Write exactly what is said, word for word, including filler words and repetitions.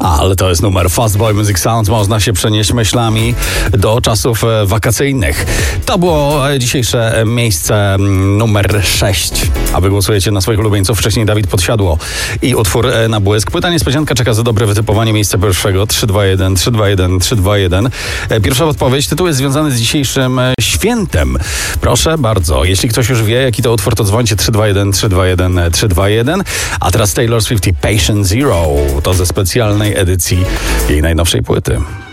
Ale to jest numer Fastboy Music Sound. Można się przenieść myślami do czasów wakacyjnych. To było dzisiejsze miejsce numer sześć. A wy głosujecie na swoich ulubieńców. Wcześniej Dawid Podsiadło i utwór Na błysk. Płyta niespodzianka czeka za dobre wytypowanie miejsca pierwszego. trzy dwa jeden, trzy dwa jeden, trzy dwa jeden. Pierwsza odpowiedź. Tytuł jest związany z dzisiejszym świętem. Proszę bardzo. Jeśli ktoś już wie, jaki to utwór, to dzwońcie trzy dwa jeden, trzy dwa jeden, trzy dwa jeden. A teraz Taylor Swift i Patient Zero. To ze specjalnej edycji jej najnowszej płyty.